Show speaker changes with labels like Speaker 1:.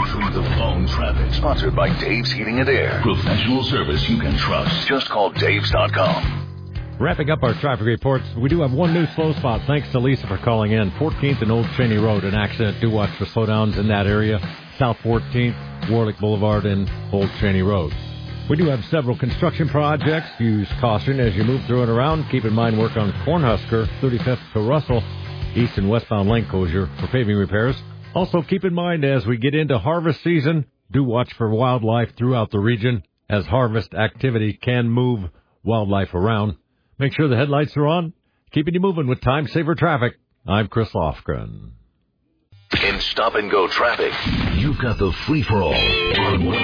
Speaker 1: through the phone traffic. Sponsored by Dave's Heating and Air. Professional service you can trust. Just call Daves.com.
Speaker 2: Wrapping up our traffic reports, we do have one new slow spot. Thanks to Lisa for calling in. 14th and Old Cheney Road, an accident. Do watch for slowdowns in that area. South 14th, Warlick Boulevard, and Old Cheney Road. We do have several construction projects. Use caution as you move through and around. Keep in mind work on Cornhusker, 35th to Russell, east and westbound lane closure for paving repairs. Also keep in mind as we get into harvest season, do watch for wildlife throughout the region as harvest activity can move wildlife around. Make sure the headlights are on, keeping you moving with Time Saver Traffic. I'm Chris Lofgren.
Speaker 1: In stop-and-go traffic, you've got the free-for-all on